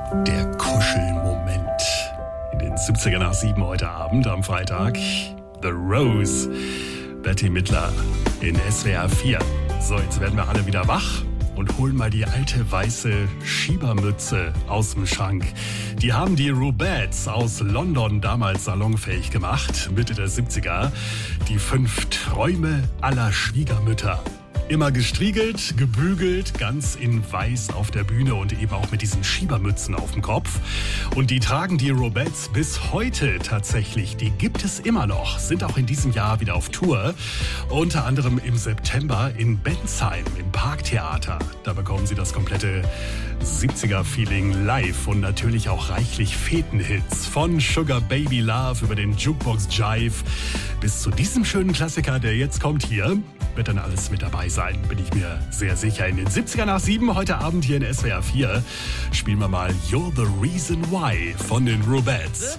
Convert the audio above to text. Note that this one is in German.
Der Kuschelmoment. In den 70er nach 7 heute Abend am Freitag. The Rose. Betty Midler in SWR 4. So, jetzt werden wir alle wieder wach und holen mal die alte weiße Schiebermütze aus dem Schrank. Die haben die Rubettes aus London damals salonfähig gemacht, Mitte der 70er. Die 5 Träume aller Schwiegermütter. Immer gestriegelt, gebügelt, ganz in weiß auf der Bühne und eben auch mit diesen Schiebermützen auf dem Kopf. Und die tragen die Rubettes bis heute tatsächlich. Die gibt es immer noch, sind auch in diesem Jahr wieder auf Tour. Unter anderem im September in Bensheim im Parktheater. Da bekommen sie das komplette 70er-Feeling live und natürlich auch reichlich Fetenhits. Von Sugar Baby Love über den Jukebox Jive bis zu diesem schönen Klassiker, der jetzt kommt hier. Wird dann alles mit dabei sein, bin ich mir sehr sicher. In den 70er nach 7, heute Abend hier in SWR 4, spielen wir mal You're the Reason Why von den Rubettes.